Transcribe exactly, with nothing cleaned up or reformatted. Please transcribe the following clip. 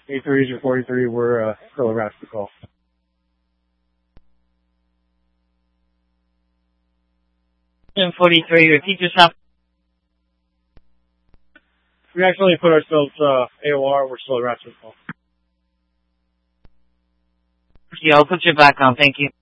A threes or forty-three, we're uh, still around the call. ten forty-three, repeat yourself. We actually put ourselves uh, A O R, we're still around the call. Yeah, I'll put you back on, thank you.